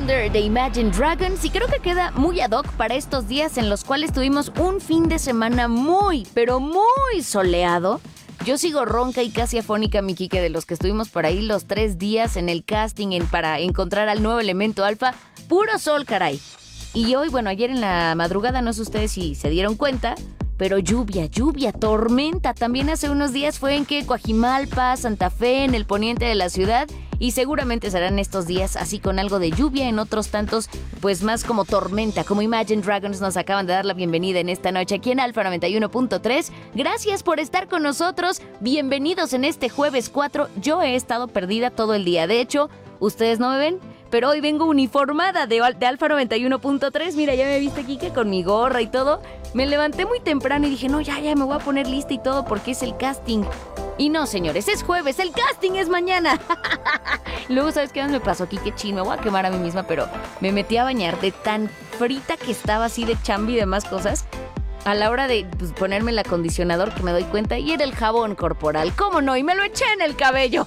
Wonder de Imagine Dragons y creo que queda muy ad hoc para estos días en los cuales tuvimos un fin de semana muy, pero muy soleado. Yo sigo ronca y casi afónica, mi Kike, de los que estuvimos por ahí los 3 días en el casting para encontrar al nuevo elemento alfa. Puro sol, caray. Y hoy, bueno, ayer en la madrugada, no sé ustedes si se dieron cuenta, pero lluvia, tormenta. También hace unos días fue en Coajimalpa, Santa Fe, en el poniente de la ciudad. Y seguramente serán estos días así con algo de lluvia, en otros tantos pues más como tormenta, como Imagine Dragons nos acaban de dar la bienvenida en esta noche aquí en Alfa 91.3. Gracias por estar con nosotros, bienvenidos en este jueves 4. Yo he estado perdida todo el día, de hecho, ustedes no me ven, pero hoy vengo uniformada de Alfa 91.3. Mira, ya me viste, Kike, con mi gorra y todo. Me levanté muy temprano y dije, no, ya me voy a poner lista y todo porque es el casting. Y no, señores, es jueves, el casting es mañana. Luego, ¿sabes qué más me pasó aquí? Qué chin, me voy a quemar a mí misma, pero me metí a bañar de tan frita que estaba así de chambi y demás cosas. A la hora de ponerme el acondicionador que me doy cuenta y era el jabón corporal. ¿Cómo no? Y me lo eché en el cabello.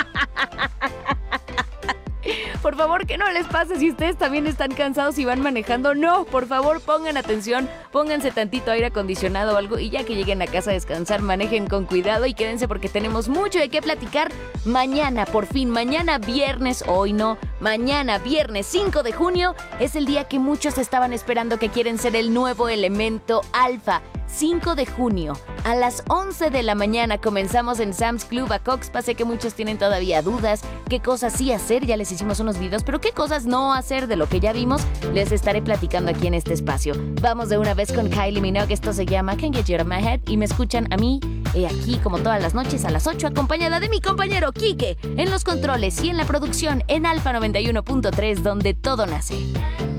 Por favor, que no les pase si ustedes también están cansados y van manejando. No, por favor, pongan atención, pónganse tantito aire acondicionado o algo y ya que lleguen a casa a descansar, manejen con cuidado y quédense porque tenemos mucho de qué platicar mañana, por fin, mañana viernes, hoy no, mañana viernes 5 de junio es el día que muchos estaban esperando, que quieren ser el nuevo elemento alfa. 5 de junio, a las 11 de la mañana comenzamos en Sam's Club a Coxpa. Sé que muchos tienen todavía dudas, qué cosas sí hacer, ya les hicimos unos videos, pero qué cosas no hacer de lo que ya vimos, les estaré platicando aquí en este espacio. Vamos de una vez con Kylie Minogue, esto se llama Can't Get You Out of My Head y me escuchan a mí aquí como todas las noches a las 8 acompañada de mi compañero Kike en los controles y en la producción en Alfa 91.3 donde todo nace.